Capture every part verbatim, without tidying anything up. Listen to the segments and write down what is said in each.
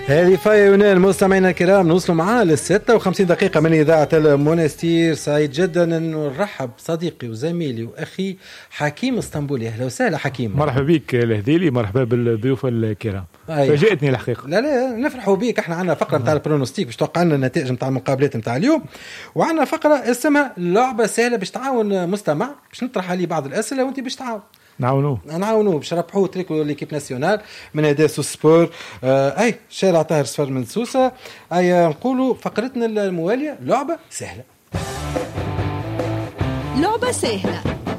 هذه فايا يونان. مستمعينا الكرام نوصلوا معاه للستة وخمسين دقيقة من إذاعة المونستير. سعيد جدا أن نرحب صديقي وزميلي وأخي حكيم اسطنبولي. أهلا وسهلا حكيم. مرحبا بك الهذيلي، مرحبا بالضيوف الكرام. فاجأتني الحقيقة. لا لا نفرحوا بيك. احنا عندنا فقرة متاع البرونوستيك باش توقع لنا النتائج متاع المقابلات متاع اليوم، وعندنا فقرة اسمها لعبة سهلة باش تعاون مستمع باش نطرح عليه بعض الأسئلة وانت باش تعاون نعاونوه نعاونوه باش نربحوه تريكو ليكيب ناسيونال من هداس سبور. آه اي شارع طاهر صفر من سوسة. اي نقولوا فقرتنا الموالية لعبة سهلة. لعبة سهلة.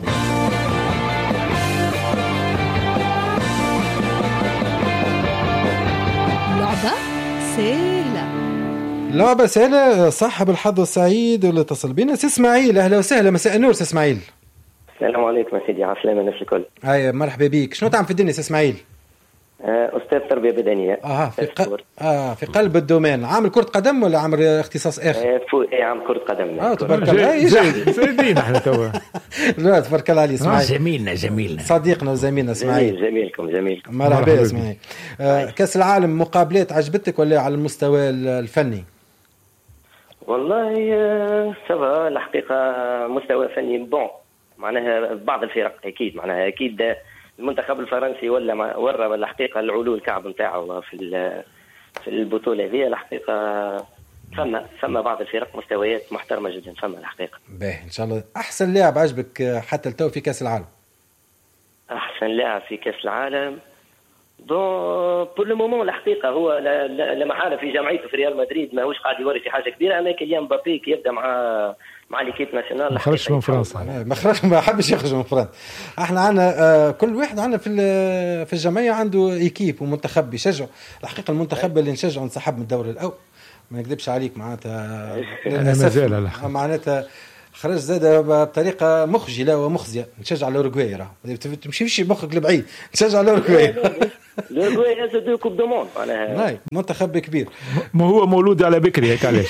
لعبة سهلة. لعبة سهلة. صاحب الحظ السعيد اللي اتصل بينا سي اسماعيل. اهلا وسهلا. مساء النور سي اسماعيل. السلام عليكم سيدي. عسلامة الناس الكل. هاي مرحبا بيك. شنو تعمل في الدنيا سي اسماعيل؟ أستاذ تربية بدنية. آه في ق... آه في قلب الدومين. عامل كرة قدم ولا عامل اختصاص آخر؟ فو إيه عام كرة قدم. آه تبارك الله. زايدين احنا توا. لا تبارك الله علي اسماعيل. زميلنا زميلنا صديقنا وزميلنا اسماعيل. جميلكم جميلكم. مرحبا اسماعيل. آه كأس العالم مقابلات عجبتك ولا على المستوى الفني؟ والله سوا الحقيقة مستوى فني بون. معناها بعض الفرق أكيد معناها أكيد المنتخب الفرنسي ولا ورى الحقيقة العلو الكعب نتاعه في في البطولة هذه. الحقيقة فما فما بعض الفرق مستويات محترمة جدا فما الحقيقة. باهي إن شاء الله. أحسن لاعب عجبك حتى التو في كأس العالم؟ أحسن لاعب في كأس العالم بون بور لو مومون الحقيقة هو لما حال في جمعيته في ريال مدريد ما هوش قاعد يوري في حاجة كبيرة. أما كيليان مبابي كي يبدأ مع مع ليكيب ناسيونال ما خرجش من فرنسا. ما خرجش ما حبش يخرج من فرنسا. احنا عندنا آه كل واحد عندنا في في الجمعيه عنده ايكيب ومنتخب يشجع. الحقيقه المنتخب اللي نشجعه انسحب من الدوري الاول. ما نكذبش عليك معناتها مازال معناتها خرج زاد بطريقه مخجله ومخزيه. نشجع الاوروغواي راه تمشيش مخك لبعيد. نشجع الاوروغواي. الاوروغواي هذا دو كوب دو موند معناها منتخب كبير. ما هو مولود على بكري هيك علاش.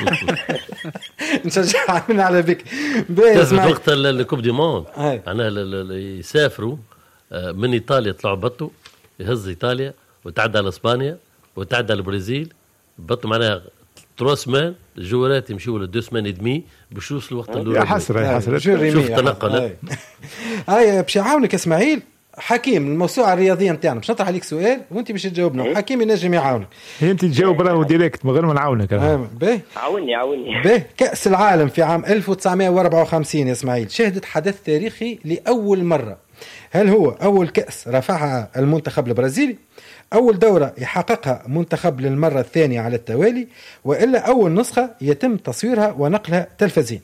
نشجع من على بك بس وقت الكوب دي موند انا اللي يسافروا من ايطاليا طلعوا بطوا يهز ايطاليا وتعدى على اسبانيا وتعدى على البرازيل بطوا معناها ثلاث سمان الجوارات يمشيوا لدو سمان ادمي باش يوصلوا وقت اللي حسره حسره شوف تنقل. هاي باش يعاونك اسماعيل حكيم الموسوعة الرياضية نتاعنا. باش نطرح عليك سؤال وانت باش تجاوبنا. حكيم ينجم يعاونك. هي انت تجاوب راه ديريكت من غير ما نعاونك. باهي عاوني عاوني. باهي كأس العالم في عام ألف وتسعمائة وأربعة وخمسين يا اسماعيل شهدت حدث تاريخي لأول مرة. هل هو أول كأس رفعها المنتخب البرازيلي، أول دورة يحققها منتخب للمرة الثانية على التوالي، وإلا أول نسخة يتم تصويرها ونقلها تلفزيون؟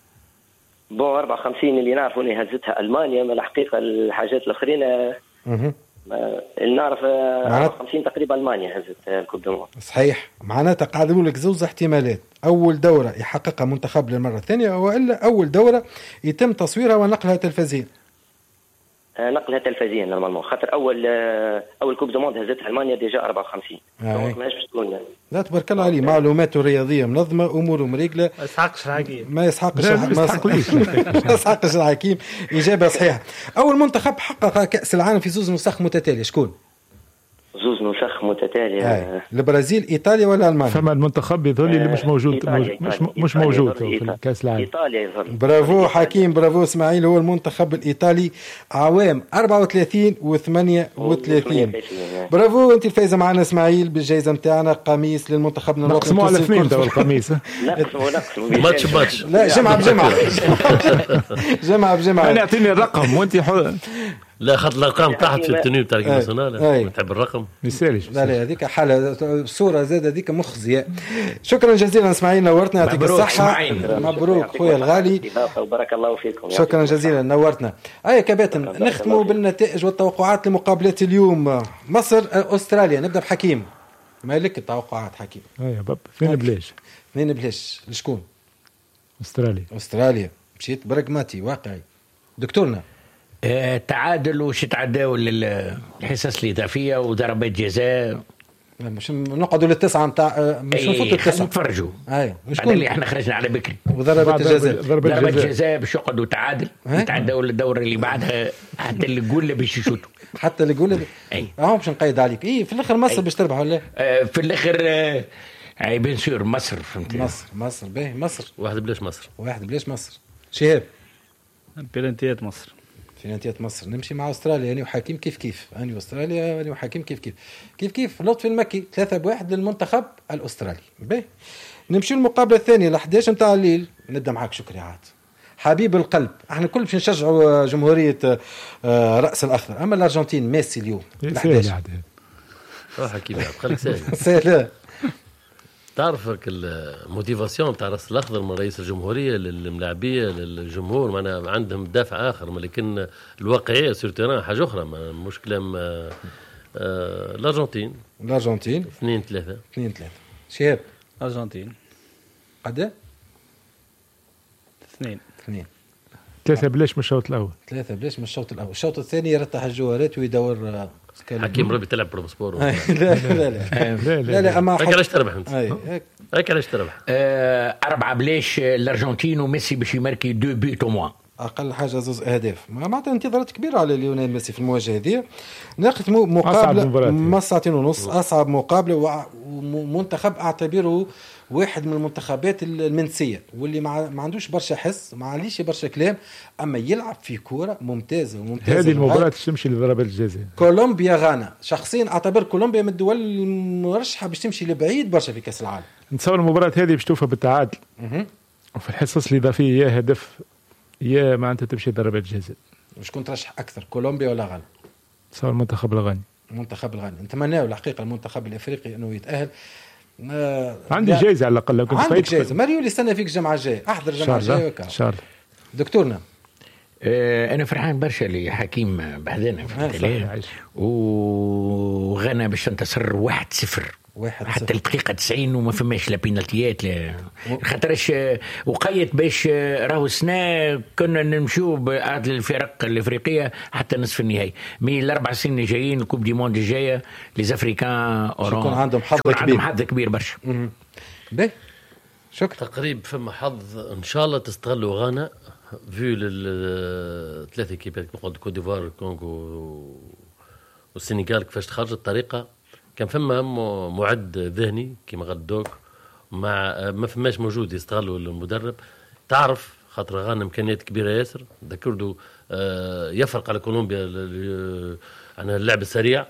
بون أربعة وخمسين اللي نعرفوا اني هزتها المانيا. ما الحقيقه الحاجات الاخرين اها اللي نعرف أربعة وخمسين تقريبا المانيا هزت الكوب دو موند. صحيح. معناتها قاعد نقول لك زوز احتمالات. اول دوره يحققها منتخب للمره الثانيه والا اول دوره يتم تصويرها ونقلها تلفزيون. نقلها تلفزيا نورمالمون خاطر اول اول كوب دو موند هزتها المانيا ديجا أربعة وخمسين. دونك ماهيش باش تكون. لا تبارك الله عليه. معلوماته رياضيه منظمه اموره مريقله. ما يسحقش الحكيم. ما يسحقش ما يسحقش الحكيم. اجابه صحيحه. اول منتخب حقق كاس العالم في زوز نسخ متتاليه شكون؟ زوز نسخ متتاليه. البرازيل ايطاليا ولا المانيا؟ فما المنتخب يظل اللي مش موجود. إيطاليا مش إيطاليا مش موجود في كاس العالم. ايطاليا يظل. برافو حكيم برافو اسماعيل. هو المنتخب الايطالي عوام أربعة وثلاثين وثمانية وثلاثين. برافو. انت الفايزه معنا اسماعيل بالجائزه نتاعنا قميص للمنتخب. نقسموا على اثنين دابا القميص. نقسموا نقسموا ماتش ماتش. لا جمعه بجمعه. جمعه بجمعه. انا اعطيني الرقم وانت حر. لا خاطر الارقام تحت في التنين تاع الناسيونال تحب الرقم ميساليش. لا لا هذيك حاله صوره زاد هذيك مخزيه. شكرا جزيلا اسماعيل نورتنا. يعطيك الصحه. مبروك خويا الغالي. بارك الله فيكم. شكرا جزيلا نورتنا. اي كباتن نختموا بالنتائج والتوقعات لمقابلات اليوم. مصر استراليا. نبدا بحكيم. ما لك التوقعات حكيم؟ اي باب فين بلاش اثنين بلاش لشكون؟ استراليا. استراليا. مشيت براغماتي واقعي. دكتورنا آه، تعادل وش تعداوا للحصص الإضافية وضربات جزاء مش نقعدوا للتسعه نتاع مش نفوتوا التسعه نتفرجوا. اي شكون اللي احنا خرجنا على بكري وضربة الجزاء ضربة الجزاء باش يقعدوا تعادل يتعدوا الدوره اللي بعدها حتى اللي يقول باش يشوتوا حتى اللي يقول اه باش نقيد عليك اي في الاخر مصر باش تربح ولا آه في الاخر آه اي بين سور مصر فهمت مصر مصر باهي مصر واحد بلاش مصر واحد بلاش مصر شهاب بلنتيات مصر بلنتيات مصر نمشي مع استراليا يعني وحكيم كيف كيف يعني استراليا يعني وحكيم كيف كيف كيف كيف لطفي المكي ثلاثة بواحد للمنتخب الاسترالي باهي نمشي المقابله الثانيه ل إحدى عشر نتاع الليل نبدا معاك شكري عاد حبيب القلب احنا كل باش نشجعوا جمهوريه راس الاخضر اما الارجنتين ميسي اليوم سهل اه حكيم خليك سهل سهل تعرفك الموتيفاسيون تاع راس الاخضر من رئيس الجمهوريه للملاعبيه للجمهور معنا عندهم دافع اخر لكن الواقعيه سور تيران حاجه اخرى مش كلام آه آه الارجنتين الارجنتين اثنين ثلاثه اثنين ثلاثه شهاب ارجنتين قد اثنين اثنين ثلاثة بلاش من الشوط الأول ثلاثة بلاش من الشوط الأول الشوط الثاني يرتاح الجوارات ويدور حكيم ربي تلعب بروسبور لا لا لا لا لا لا أما هيك علاش تربح أنت هيك علاش تربح أربعة بلاش الأرجنتين وميسي باش يماركي دو بيت أو موان أقل حاجة زوز أهداف معناتها انتظارات كبيرة على ليونيل ميسي في المواجهة هذه نختموا مقابلة ما ساعتين ونص أصعب مقابلة ومنتخب أعتبره واحد من المنتخبات المنسية واللي ما عندوش برشا حس ما عليش برشا كلام أما يلعب في كورة ممتازة وممتازة هذه المباراة تمشي لضربات الجزاء كولومبيا غانا شخصيا أعتبر كولومبيا من الدول المرشحة باش تمشي لبعيد برشا في كأس العالم نتصور المباراة هذه باش توفى بالتعادل وفي الحصص الإضافية يا هدف يا ما أنت تمشي ضربات الجزاء مش كنت رشح أكثر كولومبيا ولا غانا نتصور المنتخب الغاني المنتخب الغاني نتمنى الحقيقة المنتخب الأفريقي أنه يتأهل آه عندي جايزة على الأقل لو كنت عندك جايزة ماريو اللي استنى فيك الجمعة الجاية أحضر الجمعة الجاية إن شاء الله دكتورنا آه أنا فرحان برشا لحكيم بحذانا في التلال وغانا باش تنتصر واحد صفر حتى الدقيقة تسعين وما فماش لا بينالتيات لا خاطرش وقيت باش راهو سنة كنا نمشوا بعض الفرق الافريقيه حتى نصف النهائي مي الاربع سنين اللي جايين الكوب دي موند الجايه لي افريكان يكون عندهم حظ كبير عندهم حظ كبير برشا باهي شكرا تقريب فما حظ ان شاء الله تستغلوا غانا فيو الثلاث كيبات كوت ديفوار الكونغو والسنغال كيفاش تخرجت الطريقه كان فما معد ذهني كما قال الدوك مع ما فماش موجود يستغلوا المدرب تعرف خاطر غانا امكانيات كبيره ياسر ذكروا يفرق على كولومبيا عن اللعب السريع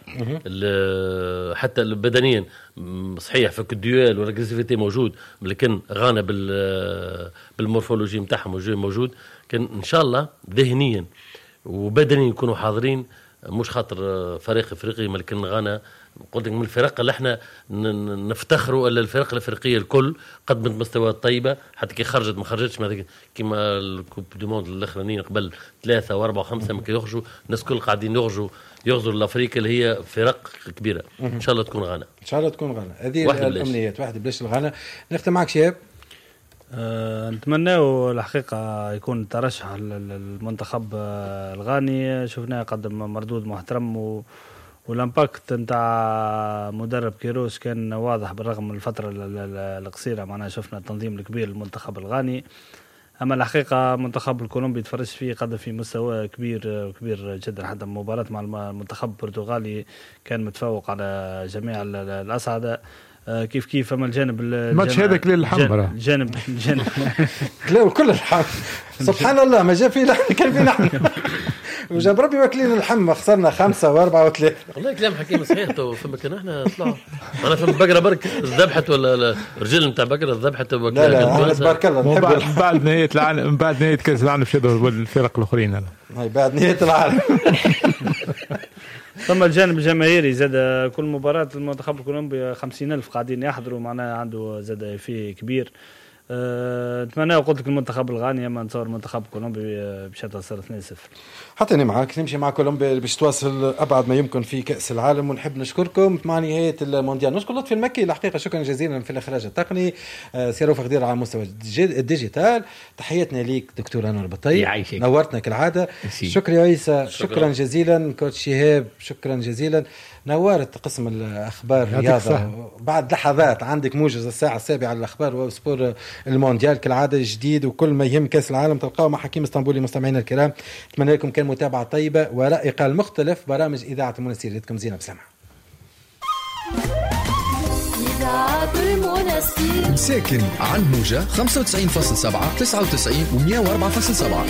حتى بدنيا صحيح فك الديوال والاجريسيفيتي موجود لكن غانا بالمورفولوجي نتاعهم موجود كان ان شاء الله ذهنيا وبدنيا يكونوا حاضرين مش خاطر فريق افريقي لكن غانا قلت من الفرق اللي احنا نفتخروا الا الفرق الافريقيه الكل قدمت مستويات طيبه حتى كي خرجت ما خرجتش كيما الكوب دي موند الاخرانيين قبل ثلاثه واربعه وخمسه ما يخرجوا الناس كل قاعدين يخرجوا يغزوا الافريقيا اللي هي فرق كبيره ان شاء الله تكون غانا ان شاء الله تكون غانا هذه الامنيات واحد بلاش الغانا نختم معك شهاب أه نتمناه الحقيقة يكون ترشح المنتخب الغاني شفناه قدم مردود محترم و والامباكت نتاع مدرب كيروش كان واضح بالرغم من الفترة القصيرة معنا شفنا التنظيم الكبير للمنتخب الغاني أما الحقيقة منتخب الكولومبي تفرج فيه قدم في مستوى كبير كبير جدا حتى مباراة مع المنتخب البرتغالي كان متفوق على جميع الأصعدة كيف كيف أما الجانب الماتش هذاك للحمرة الجانب الجانب لا كل الحم سبحان الله ما جاء فينا كان فينا احنا وجاب ربي واكلين اللحم خسرنا خمسة وأربعة وثلاثة والله كلام حكيم صحيح تو فما كان احنا طلعوا انا فما بقرة برك ذبحت ولا الرجال نتاع بقرة ذبحت لا لا تبارك الله بعد بعد نهاية العالم بعد نهاية كأس العالم شدوا الفرق الأخرين هاي بعد نهاية العالم ثم الجانب الجماهيري زاد كل مباراة المنتخب الكولومبي خمسين ألف قاعدين يحضروا معناها عنده زاد فيه كبير نتمنى أه قلت لك المنتخب الغاني أما نتصور المنتخب الكولومبي باش تصير اثنين صفر حتى أنا معاك نمشي مع كولومبيا باش تواصل أبعد ما يمكن في كأس العالم ونحب نشكركم مع نهاية المونديال نشكر لطفي المكي الحقيقة شكرا جزيلا في الإخراج التقني أه سيروا في خدير على مستوى الديجيتال تحياتنا ليك دكتور أنور بطي نورتنا كالعادة شكرا يا عيسى شكرا, شكرا جزيلا كوتش شهاب شكرا جزيلا نورت قسم الأخبار رياضة. بعد لحظات عندك موجز الساعة السابعة الأخبار وسبور المونديال كالعادة جديد، وكل ما يهم كأس العالم تلقاه مع حكيم اسطنبولي. مستمعينا الكرام أتمنى لكم كان متابعة طيبة ورأي قال مختلف. برامج إذاعة المنسير لكم زينة بسمع. مساكن عن موجة خمسة وتسعين فاصلة سبعة تسعة وتسعين و مية وأربعة فاصلة سبعة.